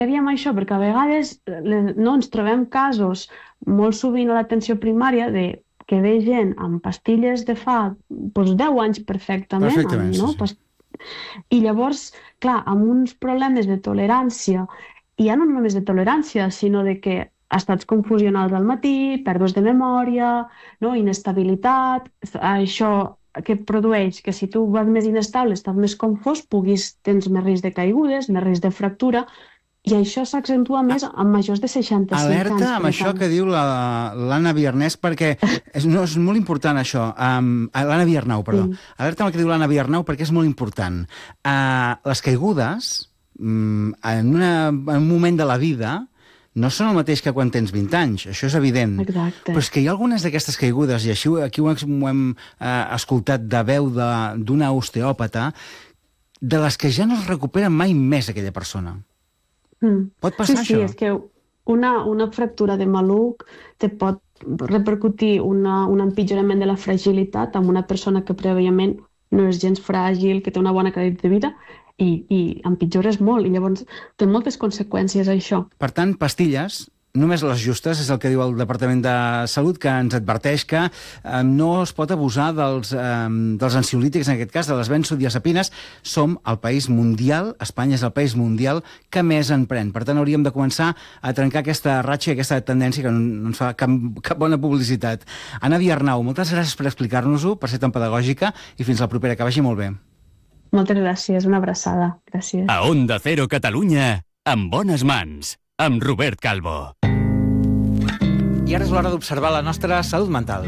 dèiem això perquè a vegades no, ens trobem casos molt sovint a l'atenció primària que ve gent amb pastilles de fa 10 anys perfectament, Perfectament, no? sí. I llavors, clar, amb uns problemes de tolerància, i ja no només de tolerància, sinó de que estats confusionals al matí, pèrdues de memòria, no? Inestabilitat, això que produeix que si tu vas més inestable, estàs més confós, tens més risc de caigudes, més risc de fractura, i això s'accentua més amb majors de 65 anys. Alerta amb això que diu l'Anna Viernès, perquè és molt important això. L'Anna Viernau, perdó. Sí. Alerta amb el que diu l'Anna Viernau, perquè és molt important. Les caigudes, en un moment de la vida, no són el mateix que quan tens 20 anys, això és evident. Exacte. Però és que hi ha algunes d'aquestes caigudes, i així aquí ho hem escoltat de veu d'una osteòpata, de les que ja no es recupera mai més aquella persona. Pot passar això? Sí, és que una fractura de maluc te pot repercutir un empitjorament de la fragilitat amb una persona que prèviament no és gens fràgil, que té una bona qualitat de vida, i empitjores molt, i llavors té moltes conseqüències això. Per tant, pastilles, només les justes, és el que diu el Departament de Salut, que ens adverteix que no es pot abusar dels ansiolítics, en aquest cas, de les benzodiazepines. Som el país mundial, Espanya és el país mundial que més en pren. Per tant, hauríem de començar a trencar aquesta ratxa i aquesta tendència que no ens fa cap bona publicitat. Anna Viernau, moltes gràcies per explicar-nos-ho, per ser tan pedagògica, i fins la propera, que vagi molt bé. Moltes gràcies, una abraçada. Gràcies. A Onda Cero Catalunya, en bones mans, amb Robert Calvo. I ara és l'hora d'observar la nostra salut mental.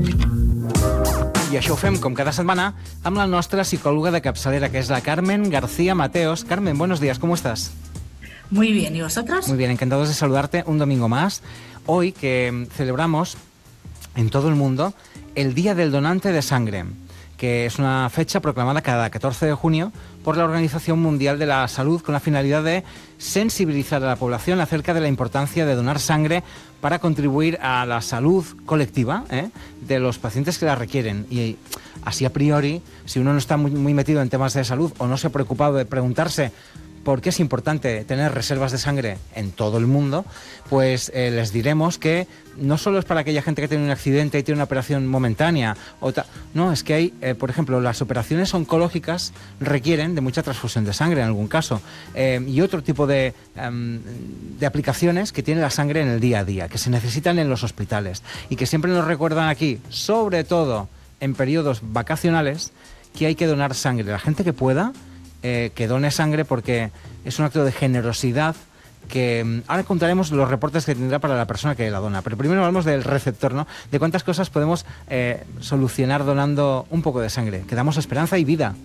I això ho fem, com cada setmana, amb la nostra psicòloga de capçalera, que és la Carmen García Mateos. Carmen, buenos días, ¿cómo estás? Muy bien, ¿y vosotros? Muy bien, encantados de saludarte un domingo más. Hoy que celebramos en todo el mundo el Día del Donante de Sangre, que es una fecha proclamada cada 14 de junio por la Organización Mundial de la Salud con la finalidad de sensibilizar a la población acerca de la importancia de donar sangre para contribuir a la salud colectiva de los pacientes que la requieren. Y así a priori, si uno no está muy metido en temas de salud o no se ha preocupado de preguntarse por qué es importante tener reservas de sangre en todo el mundo, pues les diremos que no solo es para aquella gente que tiene un accidente y tiene una operación momentánea, no, es que hay, por ejemplo, las operaciones oncológicas requieren de mucha transfusión de sangre en algún caso, y otro tipo de aplicaciones que tiene la sangre en el día a día, que se necesitan en los hospitales y que siempre nos recuerdan aquí, sobre todo en periodos vacacionales, que hay que donar sangre. La gente que pueda, que done sangre, porque es un acto de generosidad que ahora contaremos los reportes que tendrá para la persona que la dona. Pero primero hablamos del receptor, ¿no? De cuántas cosas podemos solucionar donando un poco de sangre, que damos esperanza y vida.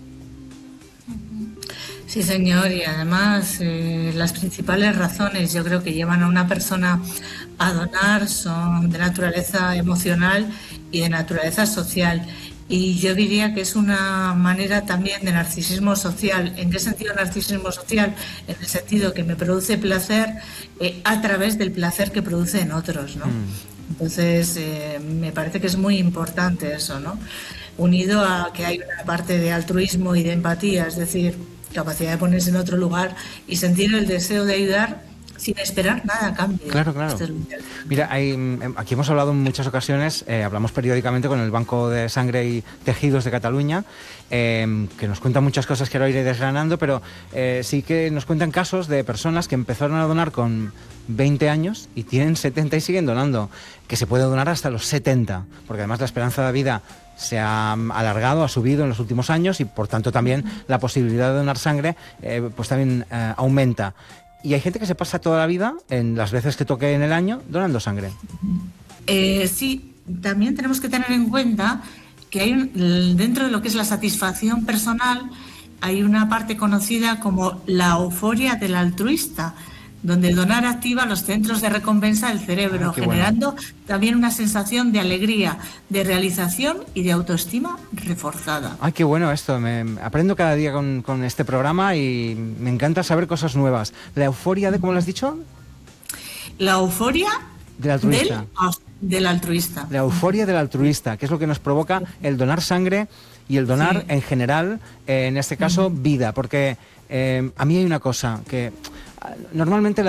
Sí, señor, y además las principales razones, yo creo, que llevan a una persona a donar son de naturaleza emocional y de naturaleza social. Y yo diría que es una manera también de narcisismo social. ¿En qué sentido narcisismo social? En el sentido que me produce placer a través del placer que produce en otros, ¿no? Entonces, me parece que es muy importante eso, ¿no? Unido a que hay una parte de altruismo y de empatía, es decir, capacidad de ponerse en otro lugar y sentir el deseo de ayudar sin esperar nada a cambio. Claro, claro. Mira, aquí hemos hablado en muchas ocasiones, hablamos periódicamente con el Banco de Sangre y Tejidos de Cataluña, que nos cuentan muchas cosas que ahora iré desgranando, pero sí que nos cuentan casos de personas que empezaron a donar con 20 años y tienen 70 y siguen donando, que se puede donar hasta los 70, porque además la esperanza de vida se ha alargado, ha subido en los últimos años y por tanto también la posibilidad de donar sangre pues también aumenta. Y hay gente que se pasa toda la vida, en las veces que toque en el año, donando sangre. Sí, también tenemos que tener en cuenta que hay dentro de lo que es la satisfacción personal, hay una parte conocida como la euforia del altruista, donde donar activa los centros de recompensa del cerebro, generando también una sensación de alegría, de realización y de autoestima reforzada. ¡Ay, qué bueno esto! Aprendo cada día con este programa y me encanta saber cosas nuevas. ¿La euforia de, cómo lo has dicho? La euforia del altruista. Del altruista. La euforia del altruista, que es lo que nos provoca el donar sangre y el donar en general, en este caso, vida, porque a mí hay una cosa que Normalmente